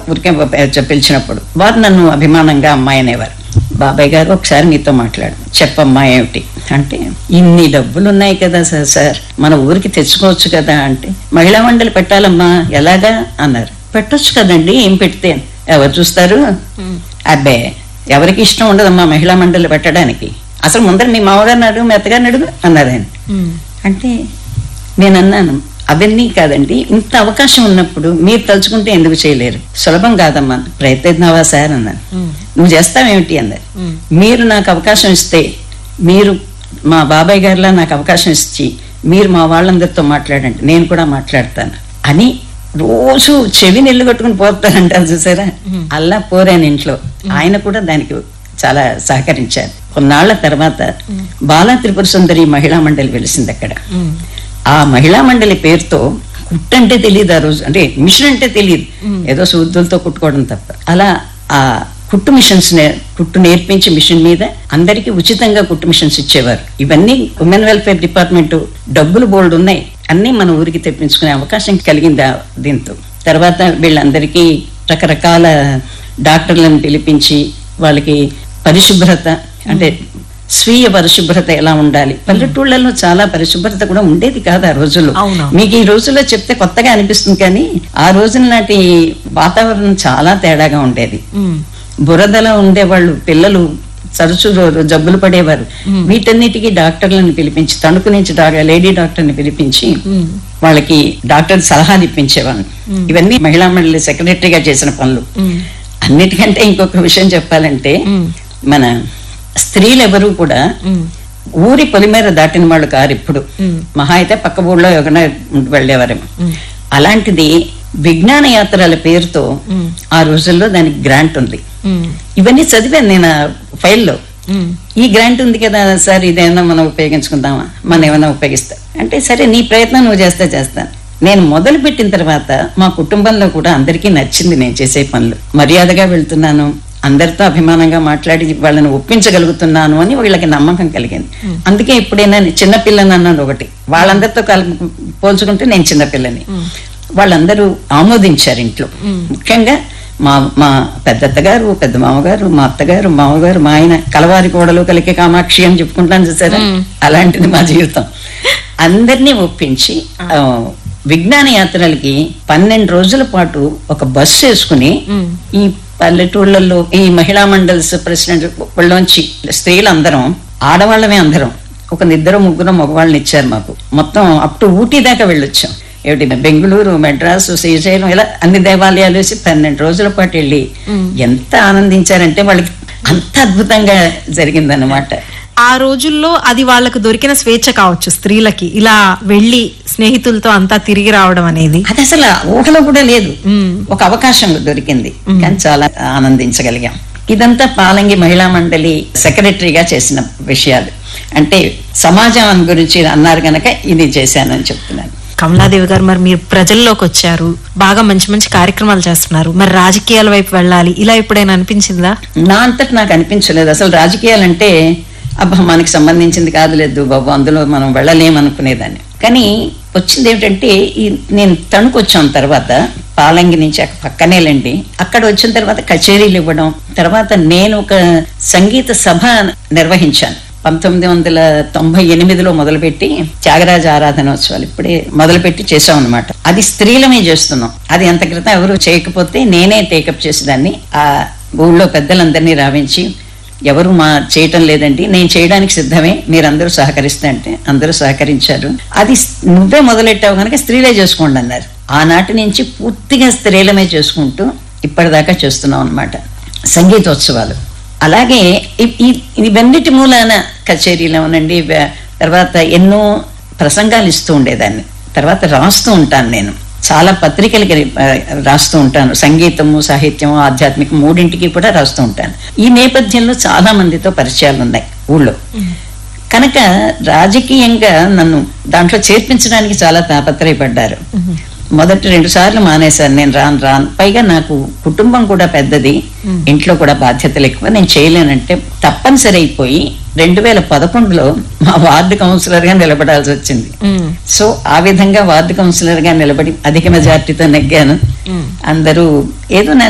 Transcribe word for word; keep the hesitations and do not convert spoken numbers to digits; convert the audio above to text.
ఊరికే పిలిచినప్పుడు వారు నన్ను అభిమానంగా అమ్మాయి అనేవారు. బాబాయ్ గారు ఒకసారి మీతో మాట్లాడు, చెప్పమ్మా ఏమిటి అంటే, ఇన్ని డబ్బులు ఉన్నాయి కదా సార్ సార్ మన ఊరికి తెచ్చుకోవచ్చు కదా అంటే, మహిళా మండలి పెట్టాలమ్మా ఎలాగా అన్నారు. పెట్టొచ్చు కదండి, ఏం పెడితే ఎవరు చూస్తారు? అబ్బే ఎవరికి ఇష్టం ఉండదమ్మా మహిళా మండలి పెట్టడానికి, అసలు ముందర మీ మామగారిని అడుగు మీ అత్తగారిని అడుగు అన్నారు ఆయన. అంటే నేను అన్నాను, అవన్నీ కాదండి, ఇంత అవకాశం ఉన్నప్పుడు మీరు తలుచుకుంటే ఎందుకు చేయలేరు, సులభం కాదమ్మా, ప్రయత్నిద్దావా సార్ అన్నాను. నువ్వు చేస్తావేమిటి అన్నారు. మీరు నాకు అవకాశం ఇస్తే, మీరు మా బాబాయ్ గారిలా నాకు అవకాశం ఇచ్చి మీరు మా వాళ్ళందరితో మాట్లాడండి, నేను కూడా మాట్లాడతాను అని రోజు చెవి నెల్లు కట్టుకుని పోతారంటారు చూసారా, అలా పోరాను ఇంట్లో. ఆయన కూడా దానికి చాలా సహకరించారు. కొన్నాళ్ల తర్వాత బాలా త్రిపుర సుందరి మహిళా మండలి వెలిసింది అక్కడ. ఆ మహిళా మండలి పేరుతో కుట్టు అంటే తెలియదు ఆ రోజు, అంటే మిషన్ అంటే తెలియదు, ఏదో సూదులతో కుట్టుకోవడం తప్ప. అలా ఆ కుట్టు మిషన్స్ కుట్టు నేర్పించి మిషన్ మీద అందరికీ ఉచితంగా కుట్టు మిషన్స్ ఇచ్చేవారు. ఇవన్నీ ఉమెన్ వెల్ఫేర్ డిపార్ట్మెంట్ డబ్బులు బోల్డ్ ఉన్నాయి, అన్ని మన ఊరికి తెప్పించుకునే అవకాశం కలిగింది దీంతో. తర్వాత వీళ్ళందరికీ రకరకాల డాక్టర్లను పిలిపించి వాళ్ళకి పరిశుభ్రత అంటే స్వీయ పరిశుభ్రత ఎలా ఉండాలి, పల్లెటూళ్లలో చాలా పరిశుభ్రత కూడా ఉండేది కాదు ఆ రోజుల్లో. మీకు ఈ రోజుల్లో చెప్తే కొత్తగా అనిపిస్తుంది, కానీ ఆ రోజుల నాటి వాతావరణం చాలా తేడాగా ఉండేది. బురదలో ఉండేవాళ్ళు పిల్లలు, తరచు జబ్బులు పడేవారు. వీటన్నిటికీ డాక్టర్లను పిలిపించి, తణుకు నుంచి లేడీ డాక్టర్ని పిలిపించి వాళ్ళకి డాక్టర్ సలహాలు ఇప్పించేవాళ్ళు. ఇవన్నీ మహిళా మండలి సెక్రటరీగా చేసిన పనులు. అన్నిటికంటే ఇంకొక విషయం చెప్పాలంటే, మన స్త్రీలు ఎవరు కూడా ఊరి పొలిమేర దాటిన వాళ్ళు కారు. ఇప్పుడు మహా అయితే పక్క ఊళ్ళో ఎవరైనా వెళ్ళేవారేమో. అలాంటిది విజ్ఞాన యాత్రల పేరుతో ఆ రోజుల్లో దానికి గ్రాంట్ ఉంది. ఇవన్నీ చదివాను నేను ఫైల్లో. ఈ గ్రాంట్ ఉంది కదా సార్, ఇదేమన్నా మనం ఉపయోగించుకుందామా, మనం ఏమైనా ఉపయోగిస్తా అంటే, సరే నీ ప్రయత్నం నువ్వు చేస్తే చేస్తాను. నేను మొదలు పెట్టిన తర్వాత మా కుటుంబంలో కూడా అందరికీ నచ్చింది నేను చేసే పనులు. మర్యాదగా వెళ్తున్నాను, అందరితో అభిమానంగా మాట్లాడి వాళ్ళని ఒప్పించగలుగుతున్నాను అని వీళ్ళకి నమ్మకం కలిగింది. అందుకే ఎప్పుడైనా చిన్నపిల్లని అన్నాను ఒకటి, వాళ్ళందరితో కల్ పోల్చుకుంటే నేను చిన్నపిల్లని వాళ్ళందరూ ఆమోదించారు ఇంట్లో. ముఖ్యంగా మా మా పెద్దత్తగారు, పెద్ద మామగారు, మా అత్తగారు, మామగారు, మా ఆయన కలవారి కోడలు కలికే కామాక్షి అని చెప్పుకుంటాను చూసారా, అలాంటిది మా జీవితం. అందరినీ ఒప్పించి విజ్ఞాన యాత్రలకి పన్నెండు రోజుల పాటు ఒక బస్సు వేసుకుని ఈ పల్లెటూళ్లలో ఈ మహిళా మండల్స్ ప్రెసిడెంట్ వాళ్ళలోంచి స్త్రీలందరం, ఆడవాళ్ళమే అందరం, ఒక నిద్దరు ముగ్గురు మగవాళ్ళని ఇచ్చారు మాకు. మొత్తం అప్ టు ఊటీ దాకా వెళ్ళొచ్చాం. ఏమిటి బెంగళూరు, మెడ్రాసు, శ్రీశైలం, ఇలా అన్ని దేవాలయాలు వేసి పన్నెండు రోజుల పాటు వెళ్ళి ఎంత ఆనందించారంటే వాళ్ళకి అంత అద్భుతంగా జరిగిందన్నమాట. ఆ రోజుల్లో అది వాళ్ళకు దొరికిన స్వేచ్ఛ కావచ్చు స్త్రీలకి, ఇలా వెళ్లి స్నేహితులతో అంతా తిరిగి రావడం అనేది. అది అసలు ఊహలో కూడా లేదు, ఒక అవకాశం దొరికింది, కానీ చాలా ఆనందించగలిగాం. ఇదంతా పాలంగి మహిళా మండలి సెక్రటరీగా చేసిన విషయాలు. అంటే సమాజం గురించి అన్నారు గనక ఇది చేశానని చెప్తున్నాను. కమలాదేవి గారు, మరి మీరు ప్రజల్లోకి వచ్చారు, బాగా మంచి మంచి కార్యక్రమాలు చేస్తున్నారు, మరి రాజకీయాల వైపు వెళ్ళాలి ఇలా ఎప్పుడైనా అనిపించిందా? నా అంతటి నాకు అనిపించలేదు. అసలు రాజకీయాలంటే అబ్బా మనకి సంబంధించింది కాదు, లేదు బాబు అందులో మనం వెళ్ళలేమనుకునేదాన్ని. కానీ వచ్చింది ఏమిటంటే, ఈ నేను తణుకు వచ్చిన తర్వాత పాలంగి నుంచి అక్కడ పక్కనేలండి, అక్కడ వచ్చిన తర్వాత కచేరీలు ఇవ్వడం, తర్వాత నేను ఒక సంగీత సభ నిర్వహించాను పంతొమ్మిది వందల తొంభై ఎనిమిదిలో మొదలుపెట్టి త్యాగరాజ ఆరాధనోత్సవాలు ఇప్పుడే మొదలుపెట్టి చేసాం అనమాట. అది స్త్రీలమే చేస్తున్నాం. అది అంత క్రితం ఎవరు చేయకపోతే నేనే టేకప్ చేసేదాన్ని. ఆ ఊళ్ళో పెద్దలందరినీ రావించి, ఎవరు మా చేయటం లేదండి, నేను చేయడానికి సిద్ధమే, మీరందరూ సహకరిస్తే అంటే అందరూ సహకరించారు. అది నువ్వే మొదలెట్టావు కనుక స్త్రీలే చేసుకోండి అన్నారు. ఆనాటి నుంచి పూర్తిగా స్త్రీలమే చేసుకుంటూ ఇప్పటిదాకా చేస్తున్నాం అనమాట సంగీతోత్సవాలు. అలాగే ఇవన్నిటి మూలాన కచేరీలో ఉనండి, తర్వాత ఎన్నో ప్రసంగాలు ఇస్తూ ఉండేదాన్ని. తర్వాత రాస్తూ ఉంటాను, నేను చాలా పత్రికలకి రాస్తూ ఉంటాను, సంగీతము, సాహిత్యము, ఆధ్యాత్మికం మూడింటికి కూడా రాస్తూ ఉంటాను. ఈ నేపథ్యంలో చాలా మందితో పరిచయాలు ఉన్నాయి ఊళ్ళో కనుక రాజకీయంగా నన్ను దాంట్లో చేర్పించడానికి చాలా తాపత్రయపడ్డారు. మొదటి రెండు సార్లు మానేశాను, నేను రాను రాను పైగా నాకు కుటుంబం కూడా పెద్దది, ఇంట్లో కూడా బాధ్యతలు ఎక్కువ, నేను చేయలేనంటే తప్పనిసరి అయిపోయి రెండు వేల పదకొండులో మా వార్డు కౌన్సిలర్ గా నిలబడాల్సి వచ్చింది. సో ఆ విధంగా వార్డు కౌన్సిలర్ గా నిలబడి అధిక మెజార్టీతో నెగ్గాను. అందరూ ఏదో